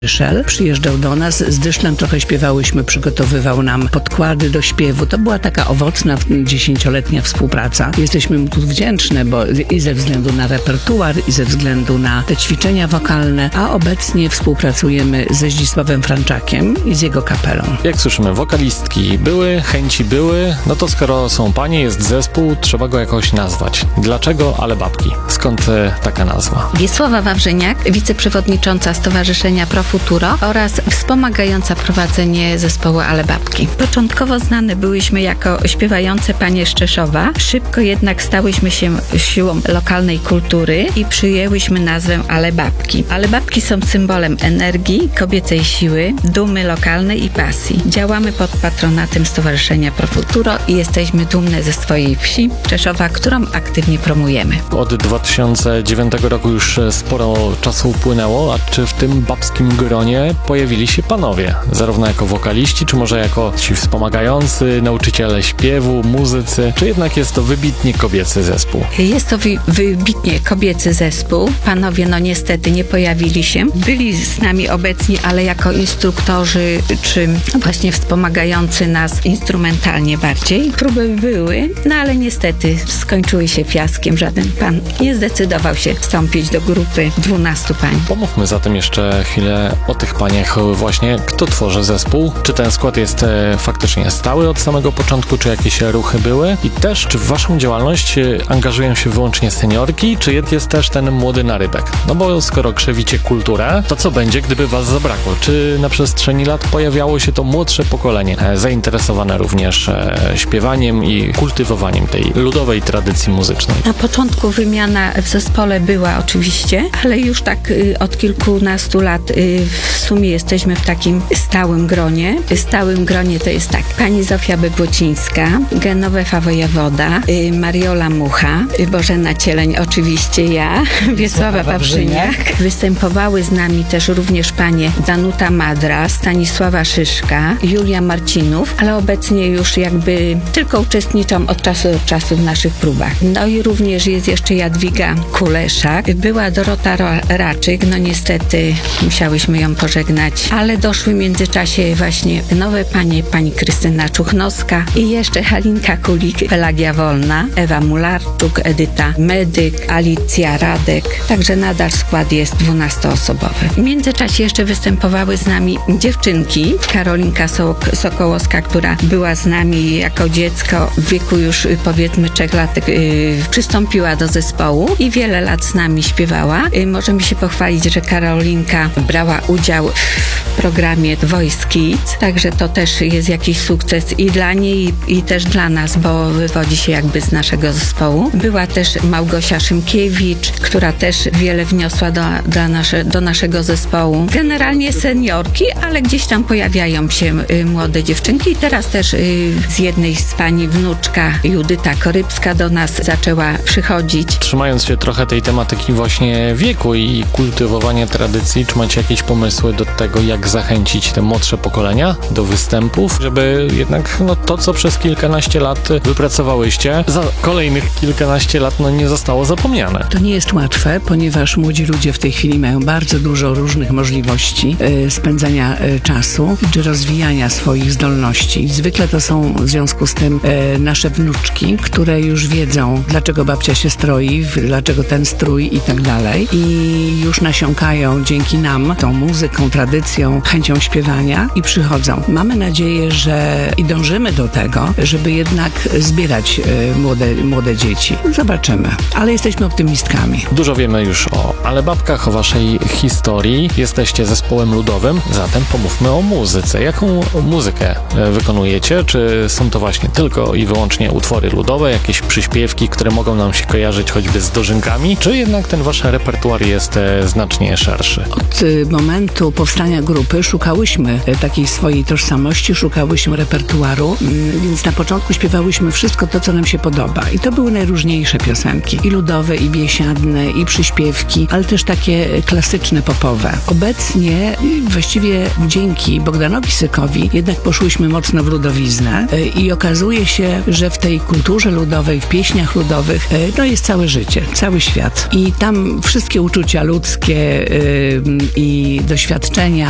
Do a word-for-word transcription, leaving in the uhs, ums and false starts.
Dyszel przyjeżdżał do nas, z Dyszlem trochę śpiewałyśmy, przygotowywał nam podkłady do śpiewu. To była taka owocna, dziesięcioletnia współpraca. Jesteśmy mu tu wdzięczne, bo i ze względu na repertuar, i ze względu na te ćwiczenia wokalne, a obecnie współpracujemy ze Zdzisławem Franczakiem i z jego kapelą. Jak słyszymy, wokalistki były, chęci były, no to skoro są panie, jest zespół, trzeba go jakoś nazwać. Dlaczego Ale Babki? Skąd e, taka nazwa? Wiesława Wawrzyniak, wiceprzewodnicząca Stowarzyszenia Pro Futuro oraz wspomagająca prowadzenie zespołu Ale Babki. Początkowo znane byłyśmy jako śpiewające panie z Czeszowa, szybko jednak stałyśmy się siłą lokalnej kultury i przyjęłyśmy nazwę Ale Babki. Ale Babki są symbolem energii, kobiecej siły, dumy lokalnej i pasji. Działamy pod patronatem Stowarzyszenia Pro Futuro i jesteśmy dumne ze swojej wsi Czeszowa, którą aktywnie promujemy. Od dwa tysiące dziewiątego roku już sporo czasu upłynęło, a czy w tym babskim gronie pojawili się panowie? Zarówno jako wokaliści, czy może jako ci wspomagający, nauczyciele śpiewu, muzycy, czy jednak jest to wybitnie kobiecy zespół? Jest to wy- wybitnie kobiecy zespół. Panowie no niestety nie pojawili się. Byli z nami obecni, ale jako instruktorzy, czy właśnie wspomagający nas instrumentalnie bardziej. Próby były, no ale niestety skończyły się fiaskiem. Żaden pan nie zdecydował się wstąpić do grupy dwunastu pań. Pomówmy zatem jeszcze chwilę o tych paniach właśnie. Kto tworzy zespół? Czy ten skład jest e, faktycznie stały od samego początku, czy jakieś ruchy były? I też, czy w waszą działalność e, angażują się wyłącznie seniorki, czy jest też ten młody narybek? No bo skoro krzewicie kulturę, to co będzie, gdyby was zabrakło? Czy na przestrzeni lat pojawiało się to młodsze pokolenie, e, zainteresowane również e, śpiewaniem i kultywowaniem tej ludowej tradycji muzycznej? Na początku wymiana w zespole była oczywiście, ale już tak y, od kilkunastu lat y, w sumie jesteśmy w takim stałym gronie. Stałym gronie to jest tak: pani Zofia Bybłocińska, Genowefa Wojewoda, y, Mariola Mucha, y, Bożena Cieleń, oczywiście ja, Wiesława Wawrzyniak. Występowały z nami też również panie Danuta Madra, Stanisława Szyszka, Julia Marcinów, ale obecnie już jakby tylko uczestniczą od czasu do czasu w naszych próbach. No i również jest jeszcze Jadwiga Kuleszak, była Dorota Raczyk, no niestety musiałyśmy ją pożegnać, ale doszły w międzyczasie właśnie nowe panie, pani Krystyna Czuchnowska i jeszcze Halinka Kulik, Pelagia Wolna, Ewa Mularczuk, Edyta Medyk, Alicja Radek, także nadal skład jest dwunastoosobowy. W międzyczasie jeszcze występowały z nami dziewczynki, Karolinka so- Sokołowska, która była z nami jako dziecko w wieku już powiedzmy trzech lat, yy, przystąpiła do zespołu i wiele lat z nami śpiewała. Yy, możemy się pochwalić, że Karolinka brała udział w programie Voice Kids, także to też jest jakiś sukces i dla niej, i, i też dla nas, bo wywodzi się jakby z naszego zespołu. Była też Małgosia Szymkiewicz, która też wiele wniosła do, do, nasze, do naszego zespołu. Generalnie seniorki, ale gdzieś tam pojawiają się y, młode dziewczynki i teraz też y, z jednej z pani wnuczka Judyta Korybska do nas zaczęła przychodzić. Trzymając się trochę tej tematyki właśnie wieku i kultywowania tradycji, czy macie jakieś pomysły do tego, jak zachęcić te młodsze pokolenia do występów, żeby jednak no, to, co przez kilkanaście lat wypracowałyście, za kolejnych kilkanaście lat no, nie zostało zapomniane? To nie jest łatwe, ponieważ młodzi ludzie w tej chwili mają bardzo dużo różnych możliwości y, spędzania y, czasu czy rozwijania swoich zdolności. Zwykle to są w związku z tym y, nasze wnuczki, które już wiedzą, dlaczego babcia się stroi, dlaczego ten strój i tak dalej. I już nasiąkają dzięki nam tą muzyką, tradycją, chęcią śpiewania i przychodzą. Mamy nadzieję, że i dążymy do tego, żeby jednak zbierać y, młode, młode dzieci. Zobaczymy, ale jesteśmy optymistkami. Dużo wiemy już o Ale Babkach, o waszej historii. Jesteście zespołem ludowym, zatem pomówmy o muzyce. Jaką muzykę wykonujecie? Czy są to właśnie tylko i wyłącznie utwory ludowe, jakieś przyśpiewki, które mogą nam się kojarzyć choćby z dożynkami? Czy jednak ten wasz repertuar jest e, znacznie szerszy? Od y, momentu powstania grupy szukałyśmy y, takiej swojej tożsamości, szukałyśmy repertuaru, y, więc na początku śpiewałyśmy wszystko to, co nam się podoba. I to były najróżniejsze piosenki. I ludowe, i biesiadne, i przyśpiewki, ale też takie klasyczne, popowe. Obecnie y, właściwie dzięki Bogdanowi Sykowi jednak poszłyśmy mocno w ludowiznę y, i okazuje się, że w tej kulturze ludowej, w pieśniach ludowych y, no jest całe życie, cały świat. I tam wszystkie uczucia ludzkie y, i doświadczenia